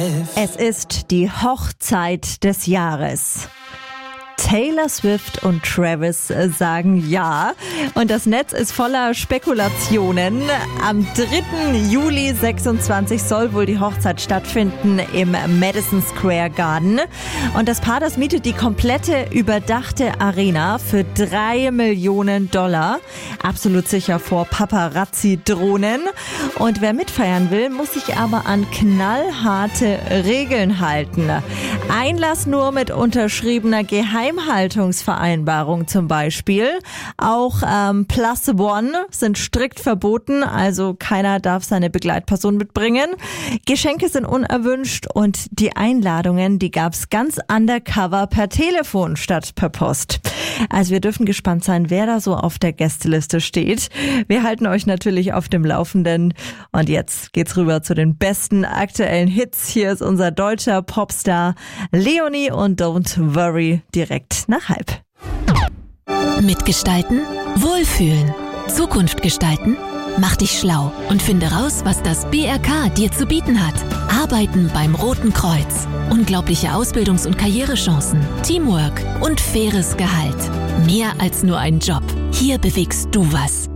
Es ist die Hochzeit des Jahres. Taylor Swift und Travis sagen ja. Und das Netz ist voller Spekulationen. Am 3. Juli 26 soll wohl die Hochzeit stattfinden im Madison Square Garden. Und das Paar, das mietet die komplette überdachte Arena für $3 Millionen. Absolut sicher vor Paparazzi-Drohnen. Und wer mitfeiern will, muss sich aber an knallharte Regeln halten. Einlass nur mit unterschriebener Geheimhaltungsvereinbarung zum Beispiel. Auch Plus One sind strikt verboten, also keiner darf seine Begleitperson mitbringen. Geschenke sind unerwünscht und die Einladungen, die gab's ganz undercover per Telefon statt per Post. Also wir dürfen gespannt sein, wer da so auf der Gästeliste steht. Wir halten euch natürlich auf dem Laufenden. Und jetzt geht's rüber zu den besten aktuellen Hits. Hier ist unser deutscher Popstar Leonie und Don't Worry direkt nach 12:30. Mitgestalten, wohlfühlen, Zukunft gestalten, mach dich schlau und finde raus, was das BRK dir zu bieten hat. Arbeiten beim Roten Kreuz. Unglaubliche Ausbildungs- und Karrierechancen, Teamwork und faires Gehalt. Mehr als nur ein Job. Hier bewegst du was.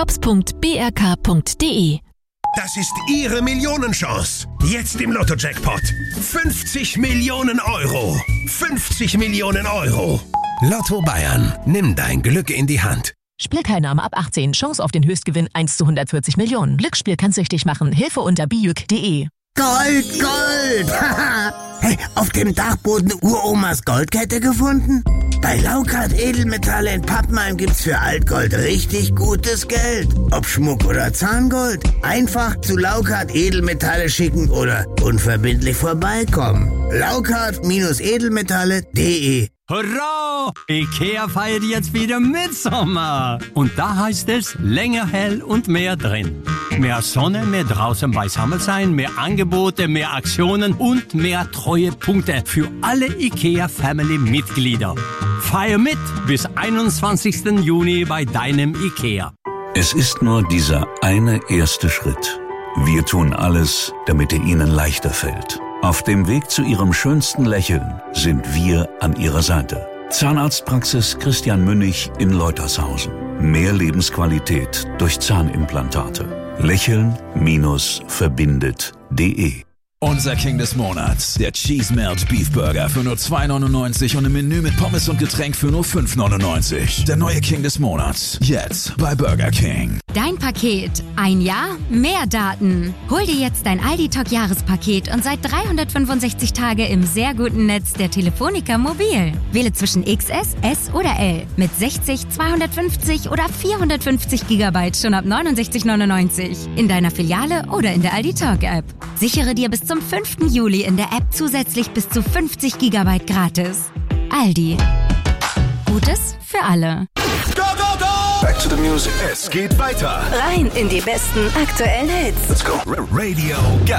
jobs.brk.de. Das ist Ihre Millionenchance. Jetzt im Lotto-Jackpot. 50 Millionen Euro. 50 Millionen Euro. Lotto Bayern. Nimm dein Glück in die Hand. Spielteilnahme ab 18. Chance auf den Höchstgewinn 1 zu 140 Millionen. Glücksspiel kann süchtig machen. Hilfe unter bijuk.de. Gold, Gold! Hey, auf dem Dachboden Uromas Goldkette gefunden? Bei Laukart Edelmetalle in Pappenheim gibt's für Altgold richtig gutes Geld. Ob Schmuck oder Zahngold. Einfach zu Laukart Edelmetalle schicken oder unverbindlich vorbeikommen. Laukart-edelmetalle.de. Hurra! IKEA feiert jetzt wieder Mitsommer. Und da heißt es länger hell und mehr drin. Mehr Sonne, mehr draußen beisammen sein, mehr Angebote, mehr Aktionen und mehr Treuepunkte für alle IKEA-Family-Mitglieder. Feier mit bis 21. Juni bei deinem IKEA. Es ist nur dieser eine erste Schritt. Wir tun alles, damit er Ihnen leichter fällt. Auf dem Weg zu Ihrem schönsten Lächeln sind wir an Ihrer Seite. Zahnarztpraxis Christian Münnig in Leutershausen. Mehr Lebensqualität durch Zahnimplantate. Lächeln-verbindet.de. Unser King des Monats, der Cheese Melt Beef Burger für nur $2,99 und im Menü mit Pommes und Getränk für nur $5,99. Der neue King des Monats, jetzt bei Burger King. Dein Paket. Ein Jahr, mehr Daten. Hol dir jetzt dein Aldi Talk Jahrespaket und seit 365 Tage im sehr guten Netz der Telefonica Mobil. Wähle zwischen XS, S oder L mit 60, 250 oder 450 GB schon ab 69,99 in deiner Filiale oder in der Aldi Talk App. Sichere dir bis zum 5. Juli in der App zusätzlich bis zu 50 GB gratis. Aldi. Gutes für alle. Go, go, go! Back to the music. Es geht weiter. Rein in die besten aktuellen Hits. Let's go. Radio